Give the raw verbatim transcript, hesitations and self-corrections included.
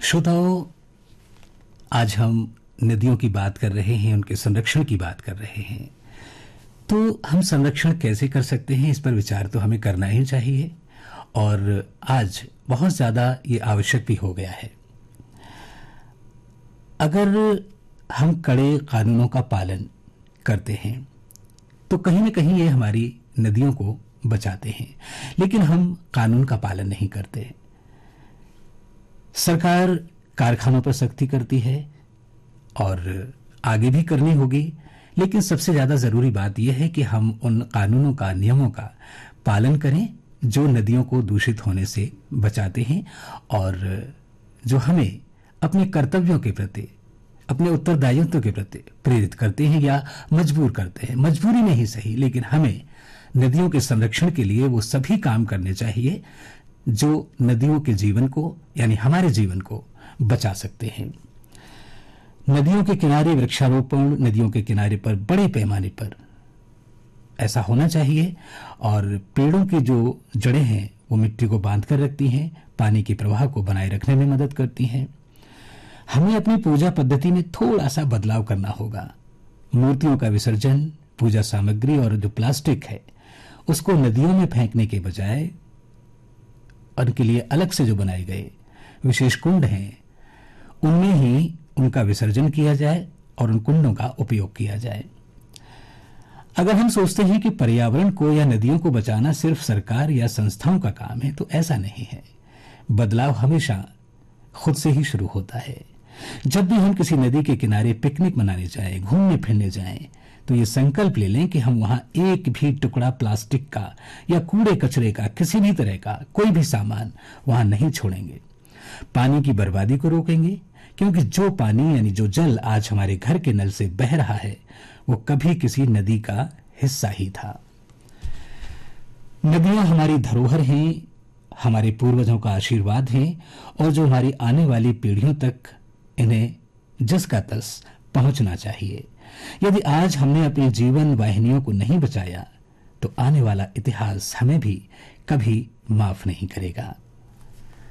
श्रोताओं, आज हम नदियों की बात कर रहे हैं, उनके संरक्षण की बात कर रहे हैं। तो हम संरक्षण कैसे कर सकते हैं, इस पर विचार तो हमें करना ही चाहिए और आज बहुत ज्यादा ये आवश्यक भी हो गया है। अगर हम कड़े कानूनों का पालन करते हैं तो कहीं न कहीं ये हमारी नदियों को बचाते हैं, लेकिन हम कानून का पालन नहीं करते। सरकार कारखानों पर सख्ती करती है और आगे भी करनी होगी, लेकिन सबसे ज्यादा जरूरी बात यह है कि हम उन कानूनों का, नियमों का पालन करें जो नदियों को दूषित होने से बचाते हैं और जो हमें अपने कर्तव्यों के प्रति, अपने उत्तरदायित्व के प्रति प्रेरित करते हैं या मजबूर करते हैं। मजबूरी नहीं सही, लेकिन हमें नदियों के संरक्षण के लिए वो सभी काम करने चाहिए जो नदियों के जीवन को, यानी हमारे जीवन को बचा सकते हैं। नदियों के किनारे वृक्षारोपण, नदियों के किनारे पर बड़े पैमाने पर ऐसा होना चाहिए और पेड़ों की जो जड़ें हैं वो मिट्टी को बांध कर रखती हैं, पानी के प्रवाह को बनाए रखने में मदद करती हैं। हमें अपनी पूजा पद्धति में थोड़ा सा बदलाव करना होगा। मूर्तियों का विसर्जन, पूजा सामग्री और जो प्लास्टिक है उसको नदियों में फेंकने के बजाय उनके लिए अलग से जो बनाए गए विशेष कुंड हैं उनमें ही उनका विसर्जन किया जाए और उन कुंडों का उपयोग किया जाए। अगर हम सोचते हैं कि पर्यावरण को या नदियों को बचाना सिर्फ सरकार या संस्थाओं का काम है, तो ऐसा नहीं है। बदलाव हमेशा खुद से ही शुरू होता है। जब भी हम किसी नदी के किनारे पिकनिक मनाने जाएं, घूमने फिरने जाएं, तो ये संकल्प ले लें कि हम वहां एक भी टुकड़ा प्लास्टिक का या कूड़े कचरे का, किसी भी तरह का कोई भी सामान वहां नहीं छोड़ेंगे। पानी की बर्बादी को रोकेंगे, क्योंकि जो पानी यानी जो जल आज हमारे घर के नल से बह रहा है वो कभी किसी नदी का हिस्सा ही था। नदियां हमारी धरोहर हैं, हमारे पूर्वजों का आशीर्वाद हैं और जो हमारी आने वाली पीढ़ियों तक इन्हें जस का तस पहुंचना चाहिए। यदि आज हमने अपनी जीवन वाहिनियों को नहीं बचाया तो आने वाला इतिहास हमें भी कभी माफ नहीं करेगा।